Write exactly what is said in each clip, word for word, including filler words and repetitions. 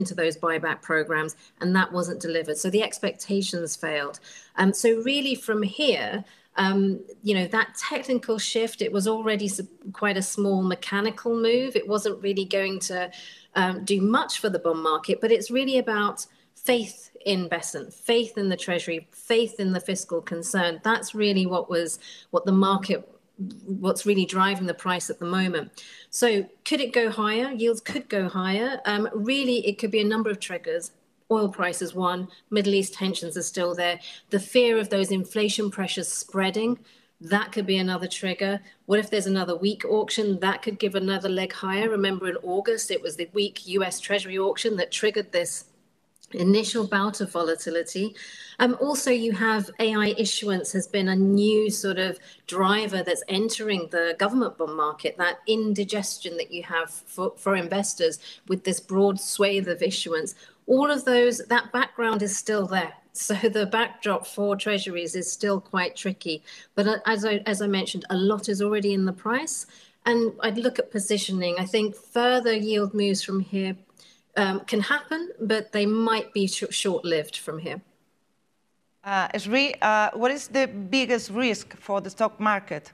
into those buyback programs, and that wasn't delivered. So the expectations failed. Um, so really from here, um, you know, that technical shift, it was already quite a small mechanical move. It wasn't really going to um, do much for the bond market, but it's really about faith in Besant, faith in the Treasury, faith in the fiscal concern. That's really what was what the market, what's really driving the price at the moment. So could it go higher? Yields could go higher. Um, really, it could be a number of triggers. Oil prices, one. Middle East tensions are still there. The fear of those inflation pressures spreading, that could be another trigger. What if there's another weak auction? That could give another leg higher. Remember in August, it was the weak U S Treasury auction that triggered this initial bout of volatility. Um, also, you have A I issuance has been a new sort of driver that's entering the government bond market, that indigestion that you have for, for investors with this broad swathe of issuance. All of those, that background is still there. So the backdrop for treasuries is still quite tricky. But as I, as I mentioned, a lot is already in the price. And I'd look at positioning. I think further yield moves from here Um, can happen, but they might be sh short-lived from here. Uh, Sri, uh, what is the biggest risk for the stock market?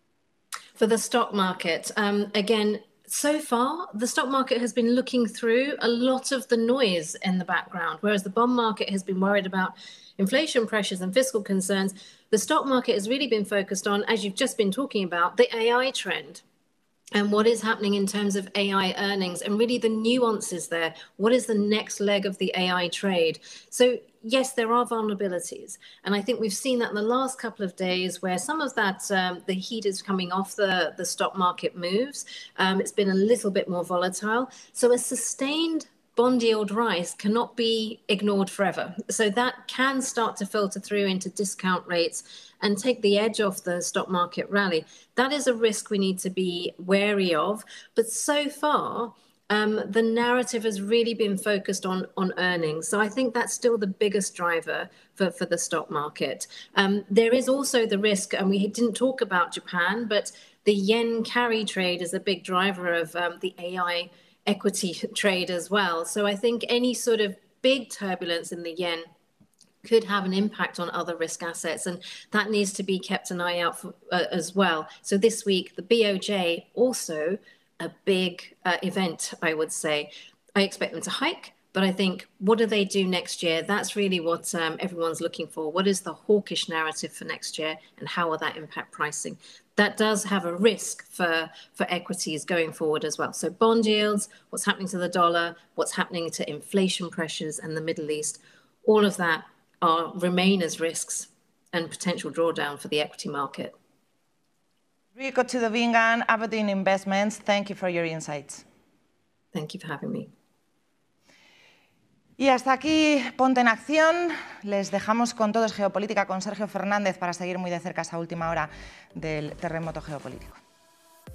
For the stock market, um, again, so far, the stock market has been looking through a lot of the noise in the background, whereas the bond market has been worried about inflation pressures and fiscal concerns. The stock market has really been focused on, as you've just been talking about, the A I trend. And what is happening in terms of A I earnings and really the nuances there. What is the next leg of the A I trade? So yes, there are vulnerabilities. And I think we've seen that in the last couple of days where some of that, um, the heat is coming off the, the stock market moves. Um, it's been a little bit more volatile. So a sustained bond yield rise cannot be ignored forever. So that can start to filter through into discount rates and take the edge off the stock market rally. That is a risk we need to be wary of. But so far, um, the narrative has really been focused on, on earnings. So I think that's still the biggest driver for, for the stock market. Um, there is also the risk, and we didn't talk about Japan, but the yen carry trade is a big driver of um, the A I equity trade as well. So I think any sort of big turbulence in the yen could have an impact on other risk assets, and that needs to be kept an eye out for uh, as well. So this week, the B O J, also a big uh, event, I would say. I expect them to hike, but I think, what do they do next year? That's really what um, everyone's looking for. What is the hawkish narrative for next year, and how will that impact pricing? That does have a risk for, for equities going forward as well. So bond yields, what's happening to the dollar, what's happening to inflation pressures and the Middle East, all of that are remain as risks and potential drawdown for the equity market. Rico Chudovingan, Aberdeen Investments, thank you for your insights. Thank you for having me. Y hasta aquí Ponte en Acción. Les dejamos con Todo es Geopolítica con Sergio Fernández para seguir muy de cerca esa última hora del terremoto geopolítico.